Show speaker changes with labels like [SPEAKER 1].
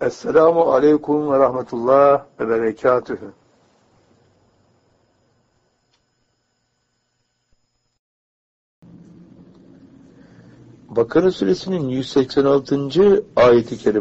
[SPEAKER 1] Esselamu aleyküm ve rahmetullah ve berekatühü. Bakara suresinin 186. ayeti kerime.